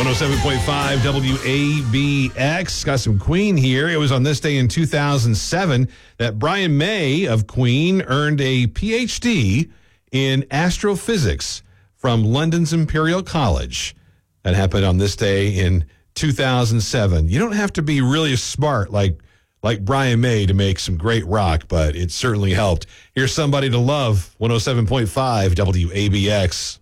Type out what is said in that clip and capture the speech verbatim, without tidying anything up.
one oh seven point five W A B X. Got some Queen here. It was on this day in two thousand seven that Brian May of Queen earned a P H D in astrophysics from London's Imperial College. That happened on this day in two thousand seven. You don't have to be really smart like like Brian May to make some great rock, but it certainly helped. Here's Somebody to Love, one oh seven point five W A B X.